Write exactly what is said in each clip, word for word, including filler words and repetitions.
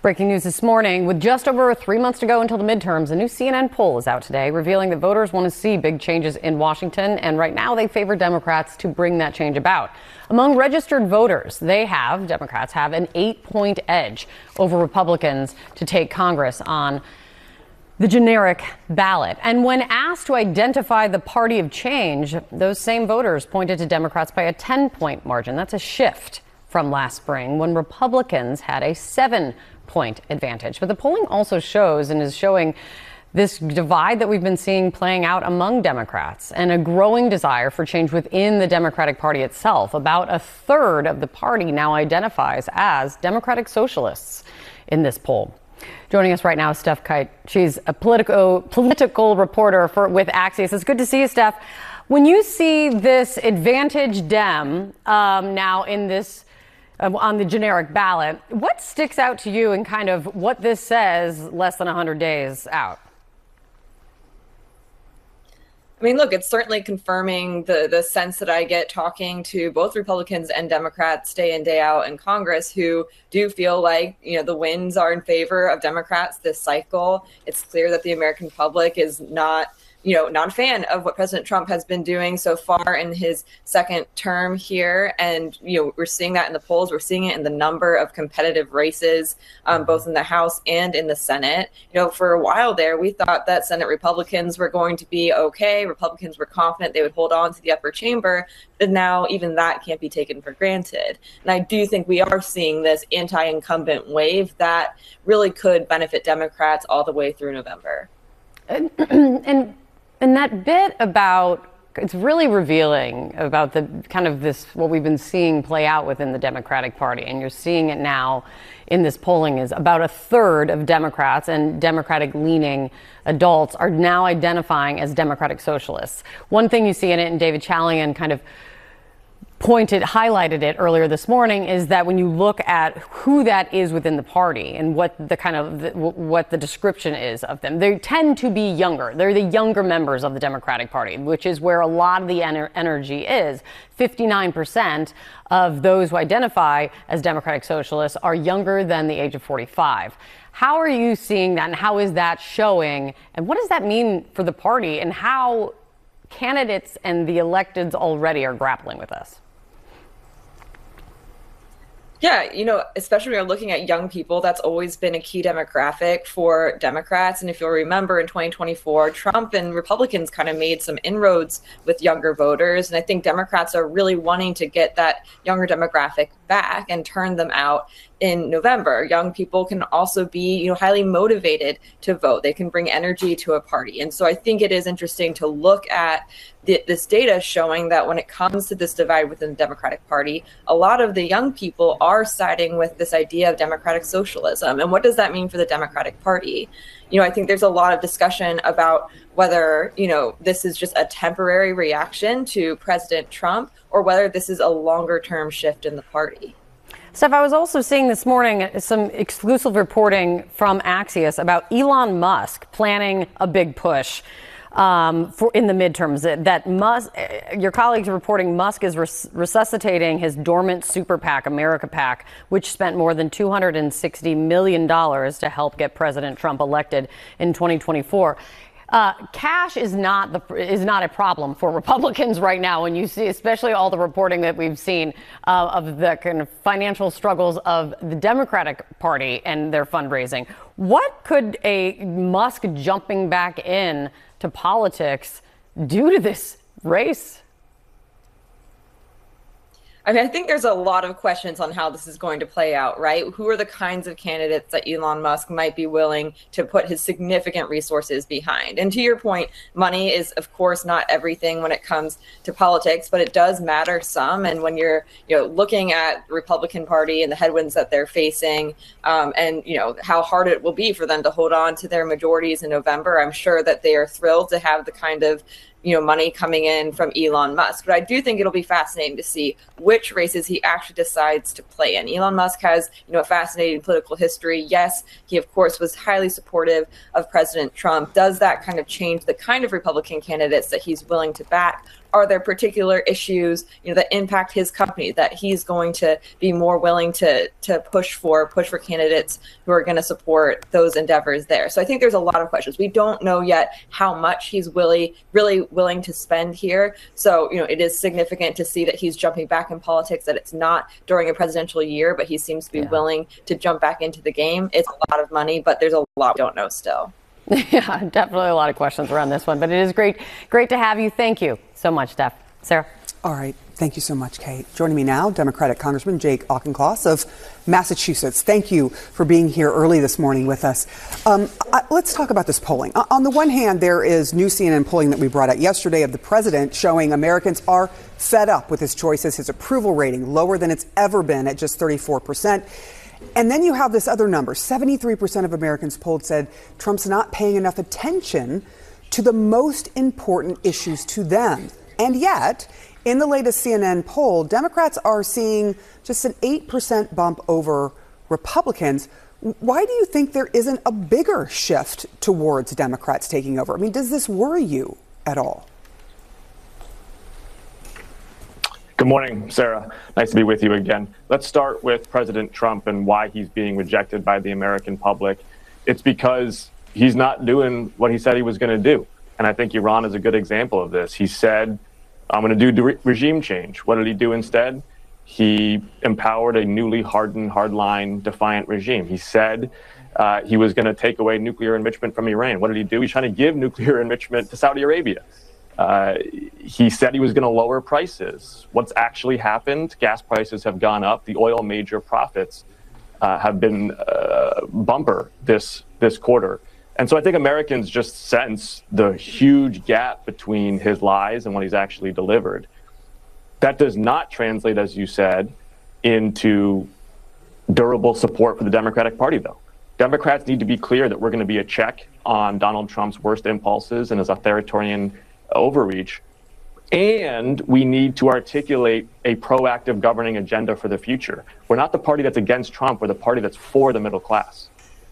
Breaking news this morning. With just over three months to go until the midterms, a new C N N poll is out today revealing that voters want to see big changes in Washington. And right now they favor Democrats to bring that change about. Among registered voters, they have, Democrats have an eight point edge over Republicans to take Congress on the generic ballot. And when asked to identify the party of change, those same voters pointed to Democrats by a ten point margin. That's a shift from last spring when Republicans had a seven point advantage. But the polling also shows and is showing this divide that we've been seeing playing out among Democrats and a growing desire for change within the Democratic Party itself. About a third of the party now identifies as Democratic Socialists in this poll. Joining us right now is Steph Kite. She's a political political reporter for with Axios. It's good to see you, Steph. When you see this advantage Dem um, now in this uh, on the generic ballot, what sticks out to you and kind of what this says less than one hundred days out? I mean, look, it's certainly confirming the the sense that I get talking to both Republicans and Democrats day in, day out in Congress who do feel like, you know, the winds are in favor of Democrats this cycle. It's clear that the American public is not, you know, not a fan of what President Trump has been doing so far in his second term here. And, you know, we're seeing that in the polls. We're seeing it in the number of competitive races, um, both in the House and in the Senate. You know, for a while there, we thought that Senate Republicans were going to be okay. Republicans were confident they would hold on to the upper chamber. But now even that can't be taken for granted. And I do think we are seeing this anti-incumbent wave that really could benefit Democrats all the way through November. And, and And that bit about, it's really revealing about the kind of this, what we've been seeing play out within the Democratic Party. And you're seeing it now in this polling is about a third of Democrats and Democratic leaning adults are now identifying as Democratic Socialists. One thing you see in it, and David Chalian kind of pointed, highlighted it earlier this morning, is that when you look at who that is within the party and what the kind of the, what the description is of them, they tend to be younger. They're the younger members of the Democratic Party, which is where a lot of the ener- energy is. fifty-nine percent of those who identify as Democratic Socialists are younger than the age of forty-five. How are you seeing that, and how is that showing, and what does that mean for the party, and how candidates and the electeds already are grappling with this? Yeah, you know, especially when you're looking at young people, that's always been a key demographic for Democrats. And if you'll remember in twenty twenty-four, Trump and Republicans kind of made some inroads with younger voters. And I think Democrats are really wanting to get that younger demographic back and turn them out in November. Young people can also be, you know, highly motivated to vote. They can bring energy to a party. And so I think it is interesting to look at the, this data showing that when it comes to this divide within the Democratic Party, a lot of the young people are siding with this idea of democratic socialism. And what does that mean for the Democratic Party? You know, I think there's a lot of discussion about whether, you know, this is just a temporary reaction to President Trump or whether this is a longer term shift in the party. Steph, I was also seeing this morning some exclusive reporting from Axios about Elon Musk planning a big push um, for in the midterms. That Musk, your colleagues are reporting Musk is res- resuscitating his dormant super PAC, America PAC, which spent more than two hundred sixty million dollars to help get President Trump elected in twenty twenty-four. Uh, cash is not the is not a problem for Republicans right now. When you see, especially all the reporting that we've seen uh, of the kind of financial struggles of the Democratic Party and their fundraising, what could a Musk jumping back in to politics do to this race? I mean, I think there's a lot of questions on how this is going to play out, right? Who are the kinds of candidates that Elon Musk might be willing to put his significant resources behind? And to your point, money is, of course, not everything when it comes to politics, but it does matter some. And when you're, you know, looking at the Republican Party and the headwinds that they're facing, um, and, you know, how hard it will be for them to hold on to their majorities in November, I'm sure that they are thrilled to have the kind of, you know, money coming in from Elon Musk. But I do think it'll be fascinating to see which races he actually decides to play in. Elon Musk has, you know, a fascinating political history. Yes, he, of course, was highly supportive of President Trump. Does that kind of change the kind of Republican candidates that he's willing to back? are there particular issues, you know, that impact his company that he's going to be more willing to to push for, push for candidates who are going to support those endeavors there. So I think there's a lot of questions. We don't know yet how much he's really, really willing to spend here. So, you know, it is significant to see that he's jumping back in politics, that it's not during a presidential year, but he seems to be yeah. willing to jump back into the game. It's a lot of money, but there's a lot we don't know still. Yeah, definitely a lot of questions around this one, but it is great, great to have you. Thank you so much, Steph. Sarah. All right. Thank you so much, Kate. Joining me now, Democratic Congressman Jake Auchincloss of Massachusetts. Thank you for being here early this morning with us. Um, I, let's talk about this polling. Uh, on the one hand, there is new C N N polling that we brought out yesterday of the president showing Americans are fed up with his choices, his approval rating lower than it's ever been at just thirty-four percent. And then you have this other number. seventy-three percent of Americans polled said Trump's not paying enough attention to the most important issues to them. And yet, in the latest C N N poll, Democrats are seeing just an eight percent bump over Republicans. Why do you think there isn't a bigger shift towards Democrats taking over? I mean, does this worry you at all? Good morning, Sarah. Nice to be with you again. Let's start with President Trump and why he's being rejected by the American public. It's because he's not doing what he said he was going to do. And I think Iran is a good example of this. He said, I'm going to do re- regime change. What did he do instead? He empowered a newly hardened, hardline, defiant regime. He said uh, he was going to take away nuclear enrichment from Iran. What did he do? He's trying to give nuclear enrichment to Saudi Arabia. Uh, he said he was going to lower prices. What's actually happened? Gas prices have gone up. The oil major profits uh, have been uh, bumper this this quarter. And so I think Americans just sense the huge gap between his lies and what he's actually delivered. That does not translate, as you said, into durable support for the Democratic Party, though. Democrats need to be clear that we're going to be a check on Donald Trump's worst impulses and his authoritarian overreach. And we need to articulate a proactive governing agenda for the future. We're not the party that's against Trump. We're the party that's for the middle class.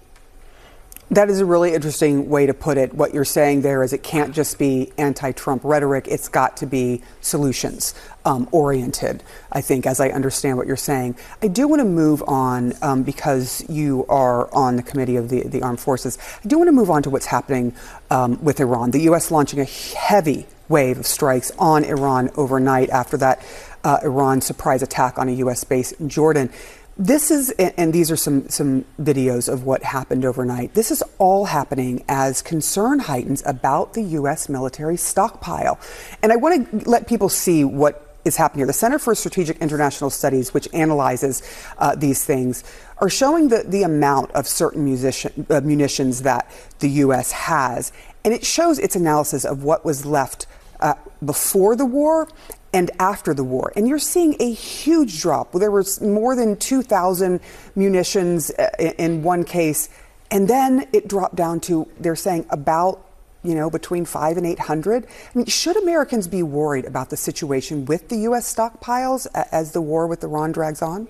That is a really interesting way to put it. What you're saying there is it can't just be anti-Trump rhetoric. It's got to be solutions um, oriented, I think, as I understand what you're saying. I do want to move on um, because you are on the committee of the, the armed forces. I do want to move on to what's happening um, with Iran. The U S launching a heavy wave of strikes on Iran overnight after that uh, Iran surprise attack on a U S base in Jordan. This is, and these are some, some videos of what happened overnight. This is all happening as concern heightens about the U S military stockpile. And I want to let people see what is happening here. The Center for Strategic International Studies, which analyzes uh, these things, are showing the, the amount of certain musician, uh, munitions that the U S has. And it shows its analysis of what was left uh, before the war and after the war. And you're seeing a huge drop. There was more than two thousand munitions in one case. And then it dropped down to, they're saying, about, you know, between five and eight hundred. I mean, should Americans be worried about the situation with the U S stockpiles as the war with Iran drags on?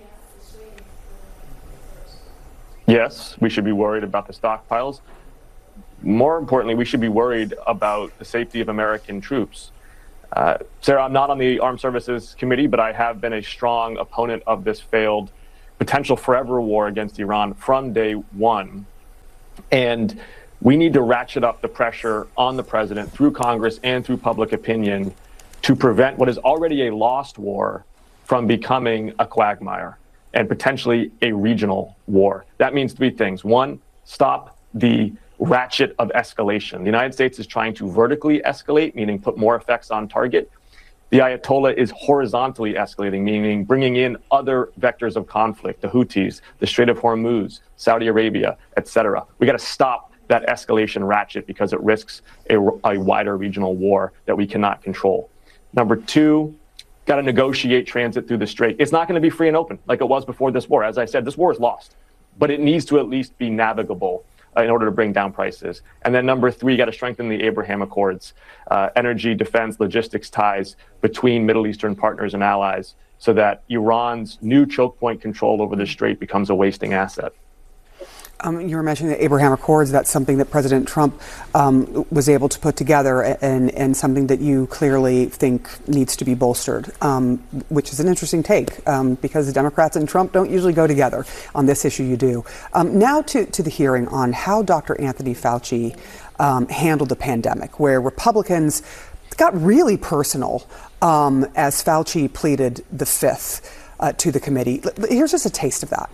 Yes, we should be worried about the stockpiles. More importantly, we should be worried about the safety of American troops. Uh, Sarah, I'm not on the Armed Services Committee, but I have been a strong opponent of this failed potential forever war against Iran from day one. And we need to ratchet up the pressure on the president through Congress and through public opinion to prevent what is already a lost war from becoming a quagmire and potentially a regional war. That means three things. One, stop the ratchet of escalation. The United States is trying to vertically escalate, meaning put more effects on target. The Ayatollah is horizontally escalating, meaning bringing in other vectors of conflict, the Houthis, the Strait of Hormuz, Saudi Arabia, et cetera. We got to stop that escalation ratchet because it risks a, a wider regional war that we cannot control. Number two, got to negotiate transit through the Strait. It's not going to be free and open like it was before this war. As I said, this war is lost, but it needs to at least be navigable in order to bring down prices. And then number three, you got to strengthen the Abraham Accords, uh, energy, defense, logistics ties between Middle Eastern partners and allies so that Iran's new choke point control over the Strait becomes a wasting asset. Um, you were mentioning the Abraham Accords. That's something that President Trump um, was able to put together, and, and something that you clearly think needs to be bolstered, um, which is an interesting take, um, because the Democrats and Trump don't usually go together. On this issue, you do. Um, now to, to the hearing on how Doctor Anthony Fauci um, handled the pandemic, where Republicans got really personal um, as Fauci pleaded the fifth uh, to the committee. Here's just a taste of that.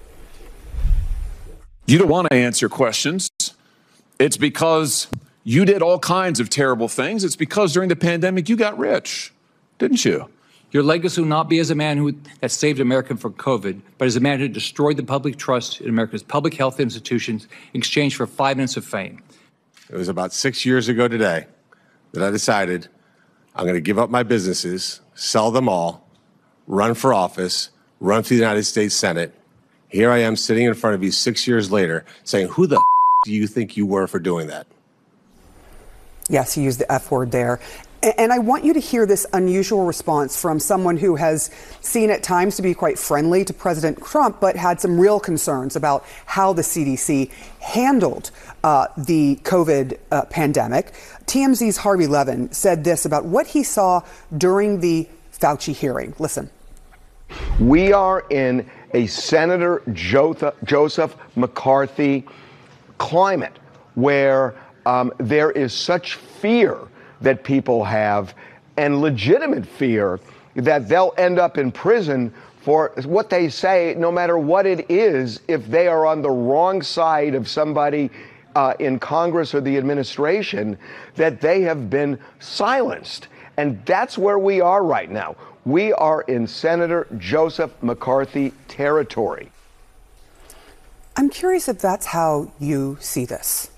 You don't want to answer questions. It's because you did all kinds of terrible things. It's because during the pandemic you got rich, didn't you? Your legacy will not be as a man who that saved America from COVID, but as a man who destroyed the public trust in America's public health institutions in exchange for five minutes of fame. It was about six years ago today that I decided I'm going to give up my businesses, sell them all, run for office, run for the United States Senate. Here I am sitting in front of you six years later saying, who the f- do you think you were for doing that? Yes, he used the F word there. And I want you to hear this unusual response from someone who has seen at times to be quite friendly to President Trump, but had some real concerns about how the C D C handled uh, the COVID uh, pandemic. T M Z's Harvey Levin said this about what he saw during the Fauci hearing. Listen. We are in a Senator Joseph McCarthy climate where um, there is such fear that people have, and legitimate fear that they'll end up in prison for what they say, no matter what it is, if they are on the wrong side of somebody uh, in Congress or the administration, that they have been silenced. And that's where we are right now. We are in Senator Joseph McCarthy territory. I'm curious if that's how you see this.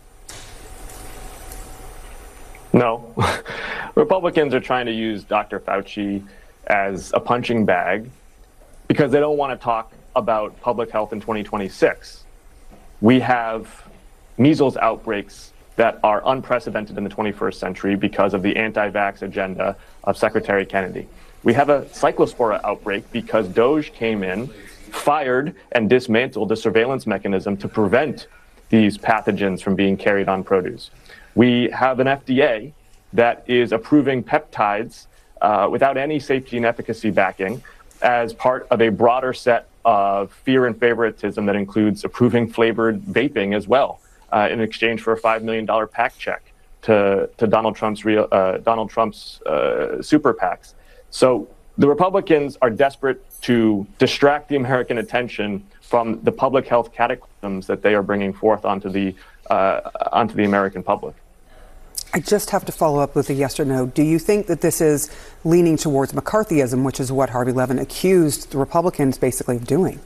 No. Republicans are trying to use Doctor Fauci as a punching bag because they don't want to talk about public health in twenty twenty-six. We have measles outbreaks that are unprecedented in the twenty-first century because of the anti-vax agenda of Secretary Kennedy. We have a cyclospora outbreak because DOJ came in, fired, and dismantled the surveillance mechanism to prevent these pathogens from being carried on produce. We have an F D A that is approving peptides uh, without any safety and efficacy backing as part of a broader set of fear and favoritism that includes approving flavored vaping as well uh, in exchange for a five million dollars PAC check to, to Donald Trump's, real, uh, Donald Trump's uh, super PACs. So the Republicans are desperate to distract the American attention from the public health cataclysms that they are bringing forth onto the uh, onto the American public. I just have to follow up with a yes or no. Do you think that this is leaning towards McCarthyism, which is what Harvey Levin accused the Republicans basically of doing?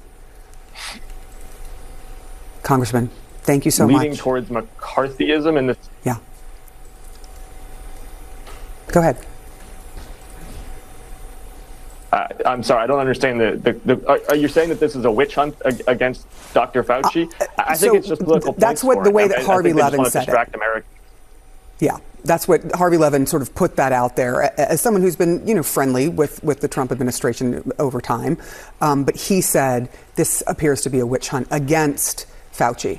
Congressman, thank you so leaning much. Leaning towards McCarthyism in this. Yeah. Go ahead. Uh, I'm sorry, I don't understand the. the, the are, are you saying that this is a witch hunt ag- against Doctor Fauci? Uh, I think so it's just political. That's what the way that I, Harvey I think Levin just said distract it. Americans. Yeah, that's what Harvey Levin sort of put that out there as someone who's been, you know, friendly with, with the Trump administration over time. Um, but he said this appears to be a witch hunt against Fauci.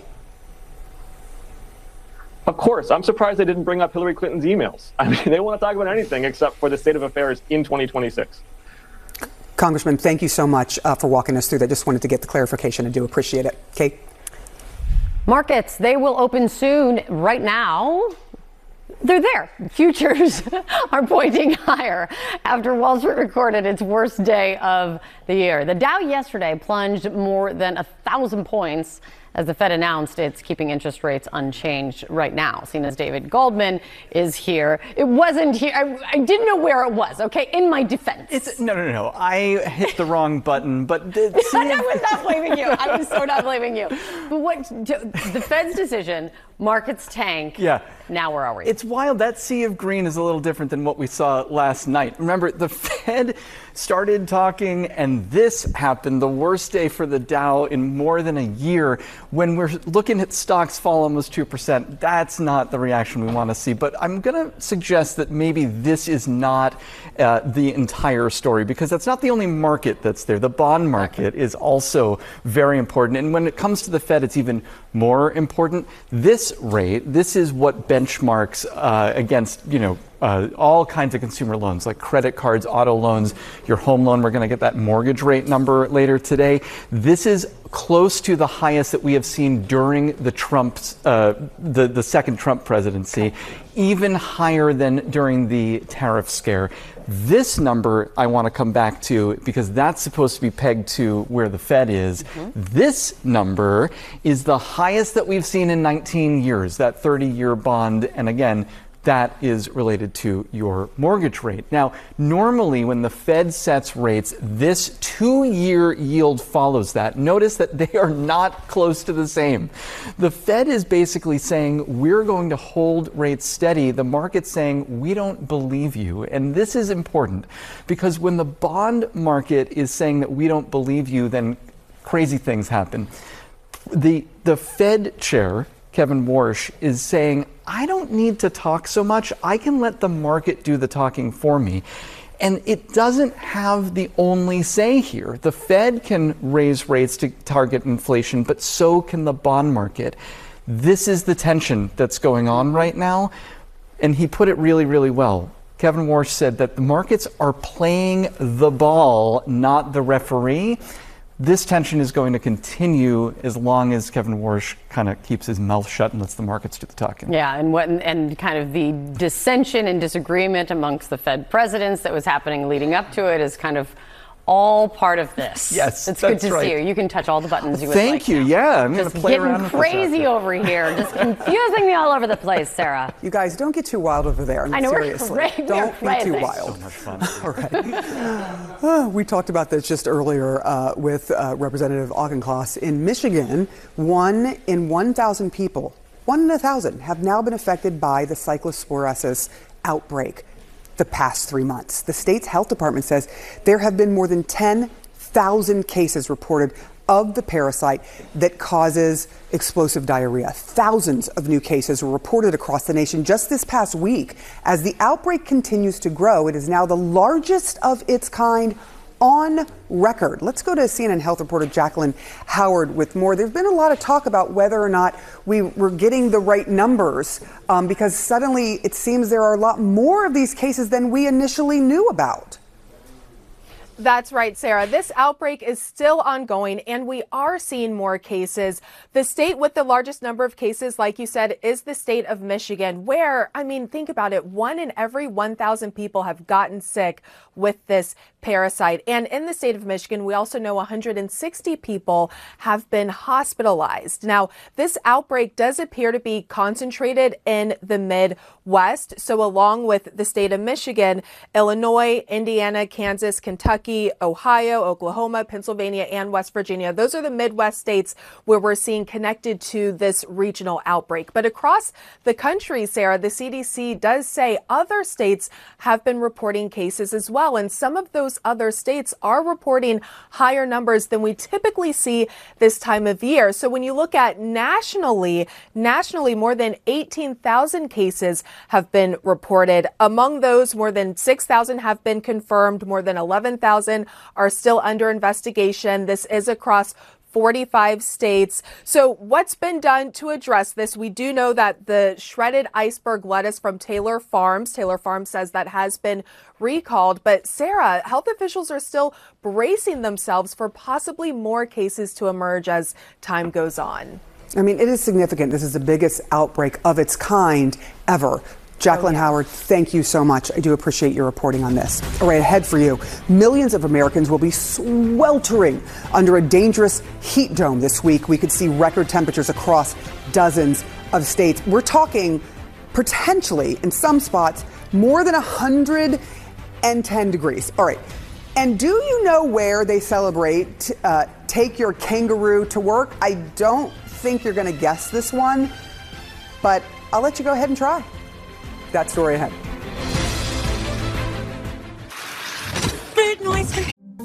Of course. I'm surprised they didn't bring up Hillary Clinton's emails. I mean, they want to talk about anything except for the state of affairs in twenty twenty-six. Congressman, thank you so much uh, for walking us through that. Just wanted to get the clarification. I do appreciate it. Kate? Markets, they will open soon. Right now, they're there. Futures are pointing higher after Wall Street recorded its worst day of the year. The Dow yesterday plunged more than a thousand points as the Fed announced it's keeping interest rates unchanged right now. Seen as David Goldman is here. It wasn't here. I, I didn't know where it was. Okay, in my defense. It's no, no, no. I hit the wrong button, but the, I was not blaming you. I was so not blaming you. But what the Fed's decision? Markets tank. Yeah. Now where are we? It's wild. That sea of green is a little different than what we saw last night. Remember, the Fed started talking and this happened, the worst day for the Dow in more than a year. When we're looking at stocks fall almost two percent, that's not the reaction we want to see. But I'm going to suggest that maybe this is not uh, the entire story, because that's not the only market that's there. The bond market is also very important. And when it comes to the Fed, it's even more important. This rate, this is what benchmarks uh, against, you know, Uh, all kinds of consumer loans like credit cards, auto loans, your home loan. We're going to get that mortgage rate number later today. This is close to the highest that we have seen during the Trump's, uh, the, the second Trump presidency, even higher than during the tariff scare. This number I want to come back to because that's supposed to be pegged to where the Fed is. Mm-hmm. This number is the highest that we've seen in nineteen years, that thirty-year bond. And again, that is related to your mortgage rate. Now, normally when the Fed sets rates, this two-year yield follows that. Notice that they are not close to the same. The Fed is basically saying, we're going to hold rates steady. The market's saying, we don't believe you. And this is important because when the bond market is saying that we don't believe you, then crazy things happen. The, the Fed chair, Kevin Warsh, is saying, I don't need to talk so much. I can let the market do the talking for me. And it doesn't have the only say here. The Fed can raise rates to target inflation, but so can the bond market. This is the tension that's going on right now. And he put it really, really well. Kevin Warsh said that the markets are playing the ball, not the referee. This tension is going to continue as long as Kevin Warsh kind of keeps his mouth shut and lets the markets do the talking. Yeah, and what and kind of the dissension and disagreement amongst the Fed presidents that was happening leading up to it is kind of all part of this. Yes, it's good to right. see you. You can touch all the buttons you would Thank like. you. Now. Yeah, I'm going to play around with this. Getting crazy over here, just confusing me all over the place, Sarah. You guys, don't get too wild over there. I know, seriously. we're crazy. Don't we're be too crazy. wild. So much fun. All right. Uh, we talked about this just earlier uh, with uh, Representative Auchincloss. In Michigan, one in one thousand people, one in a thousand, have now been affected by the cyclosporiosis outbreak the past three months. The state's health department says there have been more than ten thousand cases reported of the parasite that causes explosive diarrhea. Thousands of new cases were reported across the nation just this past week. As the outbreak continues to grow, it is now the largest of its kind on record. Let's go to C N N Health reporter Jacqueline Howard with more. There's been a lot of talk about whether or not we were getting the right numbers um, because suddenly it seems there are a lot more of these cases than we initially knew about. That's right, Sarah. This outbreak is still ongoing, and we are seeing more cases. The state with the largest number of cases, like you said, is the state of Michigan, where, I mean, think about it, one in every one thousand people have gotten sick with this parasite. And in the state of Michigan, we also know one hundred sixty people have been hospitalized. Now, this outbreak does appear to be concentrated in the Midwest. So along with the state of Michigan, Illinois, Indiana, Kansas, Kentucky, Ohio, Oklahoma, Pennsylvania, and West Virginia. Those are the Midwest states where we're seeing connected to this regional outbreak. But across the country, Sarah, the C D C does say other states have been reporting cases as well. And some of those other states are reporting higher numbers than we typically see this time of year. So when you look at nationally, nationally, more than eighteen thousand cases have been reported. Among those, more than six thousand have been confirmed. More than eleven thousand are still under investigation. This is across forty-five states. So what's been done to address this? We do know that the shredded iceberg lettuce from Taylor Farms, Taylor Farms says that has been recalled. But Sarah, health officials are still bracing themselves for possibly more cases to emerge as time goes on. I mean, it is significant. This is the biggest outbreak of its kind ever. Jacqueline oh, yeah. Howard, thank you so much. I do appreciate your reporting on this. All right, ahead for you. Millions of Americans will be sweltering under a dangerous heat dome this week. We could see record temperatures across dozens of states. We're talking potentially, in some spots, more than one hundred ten degrees. All right. And do you know where they celebrate uh, Take Your Kangaroo to Work? I don't think you're going to guess this one, but I'll let you go ahead and try. That story ahead.